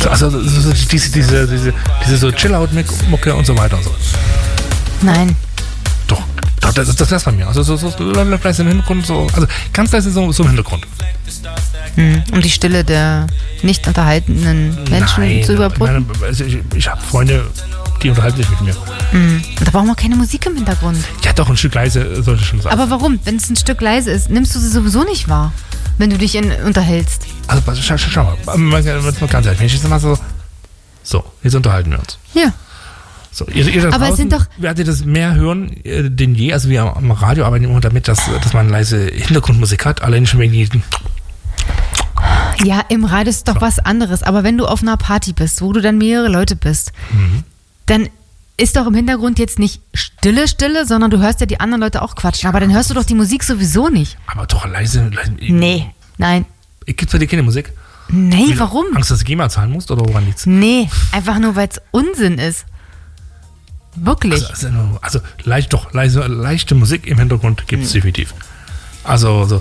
Also diese so Chill-Out-Mucke und so weiter und so. Nein. Doch, das ist bei mir. Also so leise im Hintergrund, so, also ganz leise so im Hintergrund. Um die Stille der nicht unterhaltenen Menschen zu überbrücken? Ich habe Freunde, die unterhalten sich mit mir. Und da brauchen wir keine Musik im Hintergrund. Ja, doch, ein Stück leise sollte schon sein. Aber warum? Wenn es ein Stück leise ist, nimmst du sie sowieso nicht wahr, wenn du dich unterhältst. Also, schau mal, ganz ehrlich, wenn ich jetzt mal so, jetzt unterhalten wir uns. Ja. So, ihr aber es sind doch... werdet das mehr hören denn je, also wir am Radio arbeiten immer damit, dass man leise Hintergrundmusik hat, allein schon wegen diesen... Ja, im Radio ist doch was anderes. Aber wenn du auf einer Party bist, wo du dann mehrere Leute bist, dann ist doch im Hintergrund jetzt nicht Stille, sondern du hörst ja die anderen Leute auch quatschen. Aber dann hörst du doch die Musik sowieso nicht. Aber doch leise. Nee, nein. Gibt's bei dir keine Musik? Nee, warum? Angst, dass du GEMA zahlen musst oder woran liegt's? Nee, einfach nur, weil es Unsinn ist. Wirklich. Also leichte Musik im Hintergrund gibt's definitiv. Also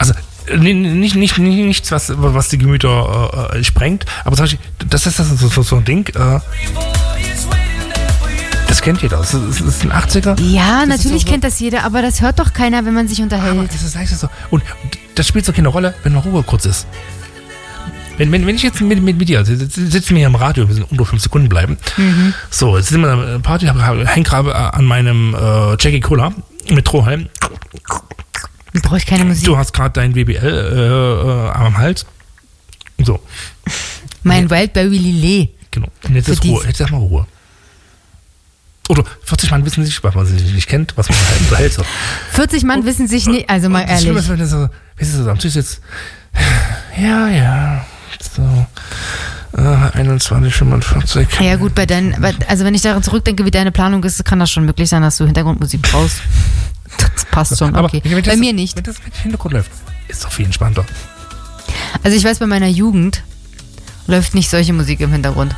nichts, was die Gemüter sprengt, aber zum Beispiel, das ist so ein Ding, das kennt jeder, das ist ein 80er. Ja, natürlich kennt das jeder, aber das hört doch keiner, wenn man sich unterhält. Aber das ist leise so. Und das spielt so keine Rolle, wenn mal Ruhe kurz ist. Wenn ich jetzt mit dir, sitzen wir hier im Radio, wir müssen unter 5 Sekunden bleiben. So, jetzt sind wir an einer Party, hänge gerade an meinem Jackie Cola mit Strohhalm. Brauche ich keine Musik. Du hast gerade dein BBL am Hals. So. Mein Wildberry Lillet. Genau. Und jetzt ist Ruhe. Jetzt sag mal Ruhe. Oder 40 Mann wissen sich, was man sich nicht kennt, was man unterhält. So. 40 Mann wissen sich nicht, also mal ehrlich. Das Schlimme ist, wenn du so am Tisch jetzt. Ja. So. 21:45. Ja gut, also wenn ich daran zurückdenke, wie deine Planung ist, kann das schon möglich sein, dass du Hintergrundmusik brauchst. Das passt schon, okay. Aber bei mir nicht. Wenn das mit Hintergrund läuft, ist es doch viel entspannter. Also ich weiß, bei meiner Jugend läuft nicht solche Musik im Hintergrund.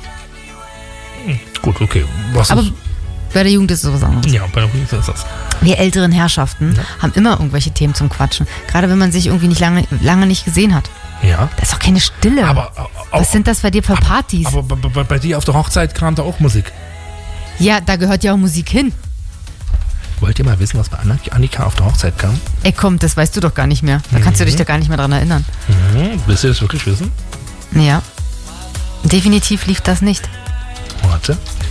Gut, okay. Aber bei der Jugend ist es was anderes. Ja, bei der Jugend ist das. Wir älteren Herrschaften haben immer irgendwelche Themen zum Quatschen. Gerade wenn man sich irgendwie nicht lange nicht gesehen hat. Ja. Das ist doch keine Stille. Aber was sind das bei dir für Partys? Aber bei dir auf der Hochzeit kam da auch Musik. Ja, da gehört ja auch Musik hin. Wollt ihr mal wissen, was bei Annika auf der Hochzeit kam? Ey komm, das weißt du doch gar nicht mehr. Da kannst du dich da gar nicht mehr dran erinnern. Willst du das wirklich wissen? Ja. Definitiv lief das nicht. Warte.